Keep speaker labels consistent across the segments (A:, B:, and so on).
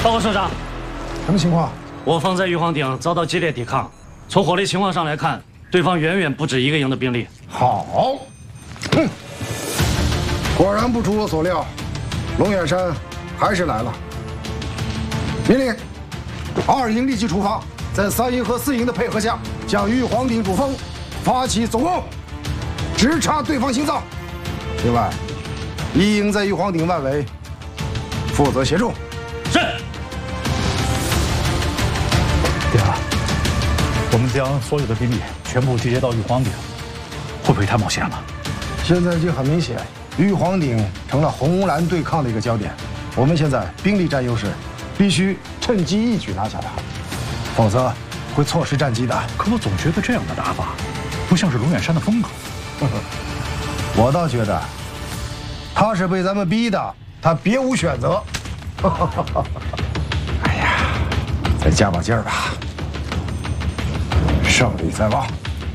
A: 报告首长，
B: 什么情况？
A: 我方在玉皇顶遭到激烈抵抗，从火力情况上来看，对方远远不止一个营的兵力。
B: 好，果然不出我所料，龙眼山还是来了。命令，2营立即出发，在3营和4营的配合下，向玉皇顶主峰发起总攻，直插对方心脏。另外，1营在玉皇顶外围负责协助。
A: 是。
C: 爹啊，我们将所有的兵力全部集结到玉皇顶，会不会太冒险了？
B: 现在已经很明显，玉皇顶成了红蓝对抗的一个焦点。我们现在兵力占优势，必须趁机一举拿下它，否则会错失战机的。
C: 可我总觉得这样的打法不像是龙眼山的风格。
B: 我倒觉得他是被咱们逼的，他别无选择。哎呀，再加把劲儿吧，胜利在望。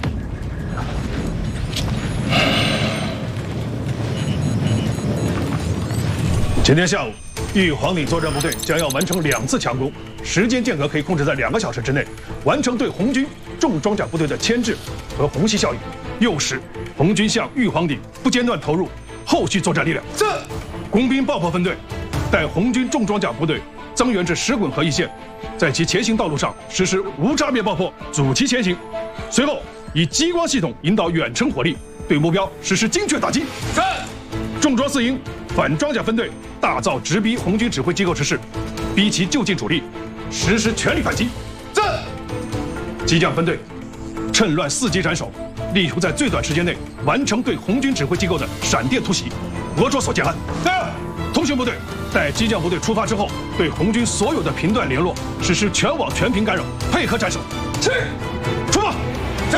D: 今天下午，玉皇顶作战部队将要完成2次强攻，时间间隔可以控制在2个小时之内，完成对红军重装甲部队的牵制和虹吸效应，诱使红军向玉皇顶不间断投入后续作战力量。是，工兵爆破分队带红军重装甲部队增援至石滚河一线，在其前行道路上实施无差别爆破，阻其前行。随后以激光系统引导远程火力，对目标实施精确打击。是，重装4营反装甲分队大造直逼红军指挥机构之势，逼其就近主力，实施全力反击。是，机降分队趁乱伺机斩首，力图在最短时间内完成对红军指挥机构的闪电突袭，活捉所见案。通讯部队待机降部队出发之后，对红军所有的频段联络实施全网全频干扰，配合斩首。是，出发。是。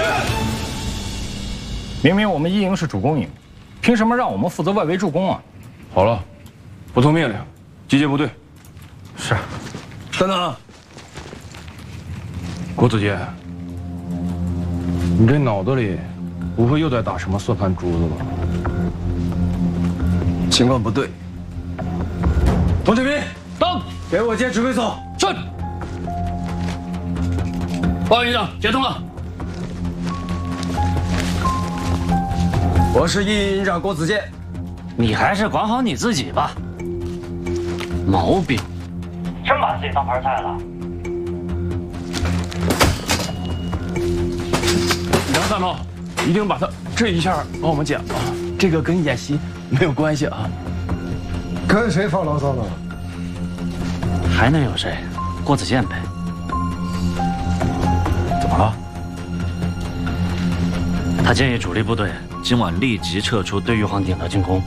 E: 明明我们1营是主攻营，凭什么让我们负责外围助攻啊？
F: 好了，不从命令，集结部队。
E: 是。
F: 等等，郭子健，你这脑子里不会又在打什么算盘珠子吧？
G: 情况不对。
E: 童志斌，到，给我接指挥所。
A: 是。报告营长，接通了。
G: 我是1营营长郭子健。
A: 你还是管好你自己吧。毛病，真把自己当盘菜了。
F: 梁三炮，一定把他这一下帮我们剪了，这个跟演习没有关系啊。
B: 跟谁发牢骚呢？
A: 还能有谁？郭子健呗。
F: 怎么了？
A: 他建议主力部队今晚立即撤出对玉皇顶的进攻。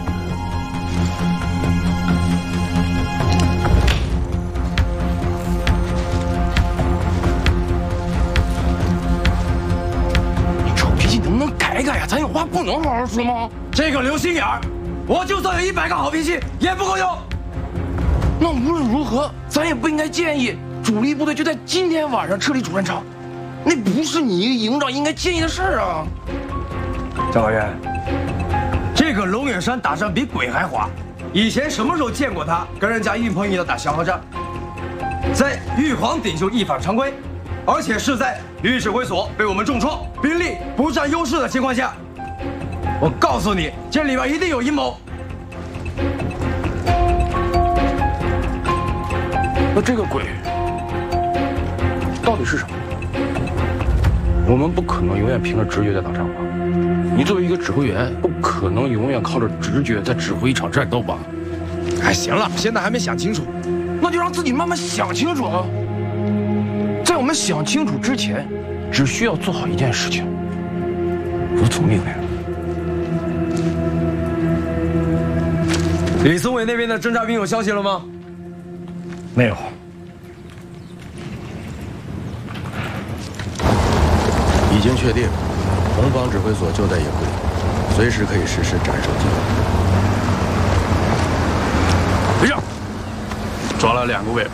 F: 你臭脾气能不能改改呀？咱有话不能好好说吗？
E: 这个流心眼儿，我就算有100个好脾气也不够用。
F: 那无论如何，咱也不应该建议主力部队就在今天晚上撤离主战场，那不是你一个营长应该建议的事儿啊。
E: 张考员，这个龙眼山打仗比鬼还滑，以前什么时候见过他跟人家硬碰硬的打消耗战？在玉皇顶就一反常规，而且是在玉指挥所被我们重创，兵力不占优势的情况下。我告诉你，这里边一定有阴谋。
F: 那这个鬼到底是什么？我们不可能永远凭着直觉在打仗吧？你作为一个指挥员，不可能永远靠着直觉在指挥一场战斗吧？
G: 哎，行了，现在还没想清楚，
F: 那就让自己慢慢想清楚啊！在我们想清楚之前，只需要做好一件事情：服从命令。
E: 李松伟那边的侦察兵有消息了吗？
C: 没有。
G: 已经确定，红方指挥所就在营里，随时可以实施斩首计划。
F: 队长，抓了2个尾巴。